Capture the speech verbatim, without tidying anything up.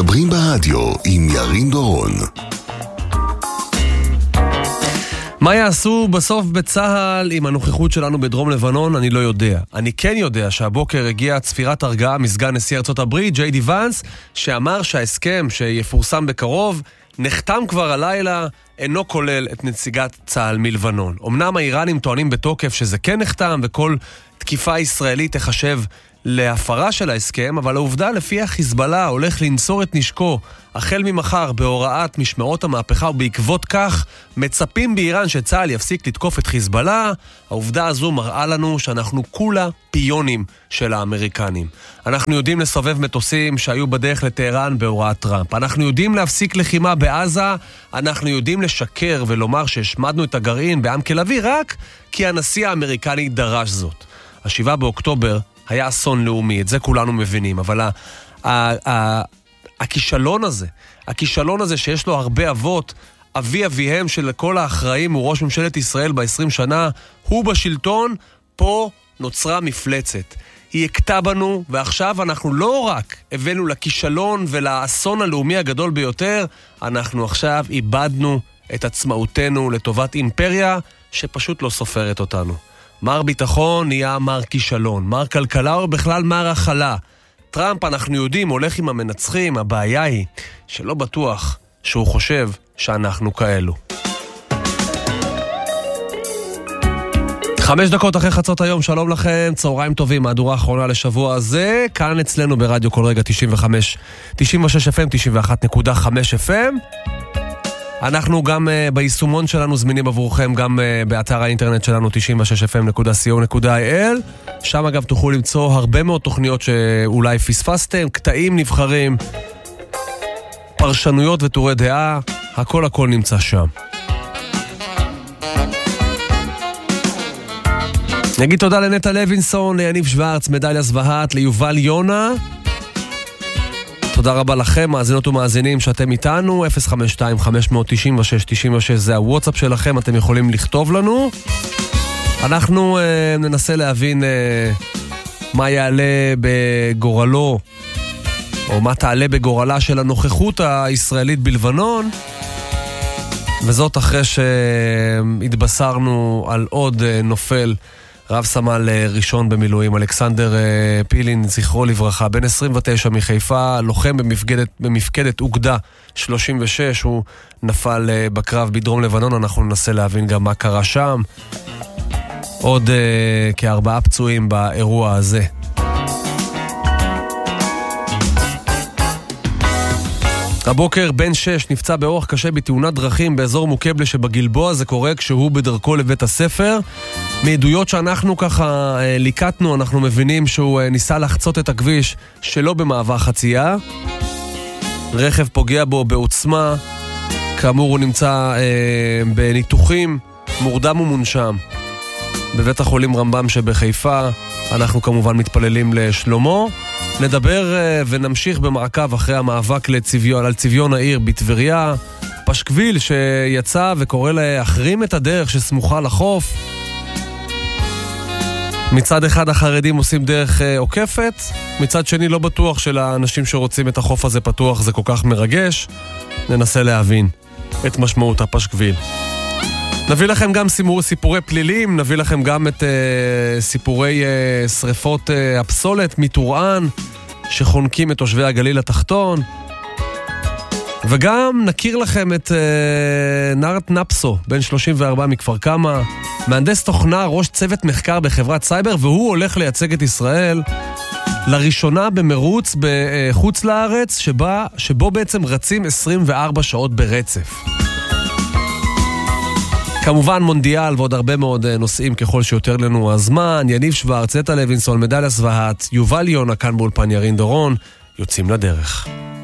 מדברים ברדיו עם ירין דורון. מה יעשו בסוף בצהל עם הנוכחות שלנו בדרום לבנון? אני לא יודע. אני כן יודע שהבוקר הגיעה צפירת הרגעה מסגן נשיא ארצות הברית, ג'יי די ואנס, שאמר שההסכם שיפורסם בקרוב נחתם כבר הלילה, אינו כולל את נציגת צהל מלבנון. אמנם האיראנים טוענים בתוקף שזה כן נחתם, וכל תקיפה ישראלית תחשב להפרה של ההסכם, אבל העובדה לפי החיזבאללה הולך לנצור את נשקו החל ממחר בהוראת משמעות המהפכה, ובעקבות כך מצפים באיראן שצהל יפסיק לתקוף את חיזבאללה. העובדה הזו מראה לנו שאנחנו כולה פיונים של האמריקנים. אנחנו יודעים לסובב מטוסים שהיו בדרך לטהרן בהוראת טראמפ. אנחנו יודעים להפסיק לחימה בעזה. אנחנו יודעים לשקר ולומר שהשמדנו את הגרעין בעם כלבי רק כי הנשיא האמריקני דרש זאת. השבעה באוקטובר היה אסון לאומי, את זה כולנו מבינים, אבל ה- ה- ה- הכישלון הזה, הכישלון הזה שיש לו הרבה אבות, אבי אביהם של כל האחראים הוא ראש ממשלת ישראל ב-עשרים שנה, הוא בשלטון, פה נוצרה מפלצת. היא הכתה בנו, ועכשיו אנחנו לא רק הבאנו לכישלון ולאסון הלאומי הגדול ביותר, אנחנו עכשיו איבדנו את עצמאותנו לטובת אימפריה שפשוט לא סופרת אותנו. מר ביטחון נהיה מר כישלון, מר כלכלה או בכלל מר החלה. טראמפ, אנחנו יודעים, הולך עם המנצחים, הבעיה היא שלא בטוח שהוא חושב שאנחנו כאלו. חמש דקות אחרי חצות היום, שלום לכם, צהריים טובים, מהדורה האחרונה לשבוע הזה, כאן אצלנו ברדיו כל רגע תשעים וחמש, תשעים ושש אף אם, תשעים ואחת נקודה חמש אף אם. אנחנו גם uh, ביישומון שלנו זמינים עבורכם, גם uh, באתר האינטרנט שלנו תשעים ושש אף אם נקודה סי או נקודה איי אל. שם אגב תוכלו למצוא הרבה מאוד תוכניות שאולי פספסתם, קטעים נבחרים, פרשנויות וטורי דעה, הכל הכל נמצא שם. נגיד תודה לנטה לוינסון, ליניב שוורץ, מדליה זווהת, ליובל יונה. תודה רבה לכם, מאזינות ומאזינים שאתם איתנו, אפס חמש שתיים חמש תשע שש תשע שש זה הוואטסאפ שלכם, אתם יכולים לכתוב לנו. אנחנו אה, ננסה להבין אה, מה יעלה בגורלו, או מה תעלה בגורלה של הנוכחות הישראלית בלבנון, וזאת אחרי שהתבשרנו על עוד אה, נופל, רב סמל ראשון במילואים, אלכסנדר פילין, זכרו לברכה, בן עשרים ותשע מחיפה, לוחם במפקדת, במפקדת אוגדה שלושים ושש, הוא נפל בקרב בדרום לבנון, אנחנו ננסה להבין גם מה קרה שם. עוד uh, כארבעה פצועים באירוע הזה. הבוקר בן שש נפצע באורח קשה בתאונת דרכים באזור מוקבלה שבגלבוע, זה קורה כשהוא בדרכו לבית הספר. מעדויות שאנחנו ככה ליקטנו, אנחנו מבינים שהוא ניסה לחצות את הכביש שלא במעבר חצייה. רכב פוגע בו בעוצמה, כאמור הוא נמצא אה, בניתוחים, מורדם ומונשם בבית החולים רמב"ם שבחיפה. אנחנו כמובן מתפללים לשלומו. נדבר ונמשיך במעקב אחרי המאבק לצביון, על צביון העיר בטבריה, פשקוויל שיצא וקורא להחרים את הדרך שסמוכה לחוף. מצד אחד החרדים עושים דרך עוקפת, מצד שני לא בטוח שלאנשים שרוצים את החוף הזה פתוח זה כל כך מרגש. ננסה להבין את משמעות הפשקוויל. נביא לכם גם סיפור, סיפורי פלילים, נביא לכם גם את uh, סיפורי uh, שריפות uh, הפסולת מטורען שחונקים את תושבי הגליל התחתון, וגם נכיר לכם את uh, נארט נפסו, בן שלושים וארבע מכפר קמה, מהנדס תוכנה, ראש צוות מחקר בחברת סייבר, והוא הולך לייצג את ישראל לראשונה במרוץ בחוץ לארץ, שבה, שבו בעצם רצים עשרים וארבע שעות ברצף. כמובן מונדיאל ועוד הרבה מאוד נושאים ככל שיותר לנו הזמן. יניב שוורץ, נטה לוינסון, מדליה זווהת, יובל יונה כאן באולפן ירין דורון, יוצאים לדרך.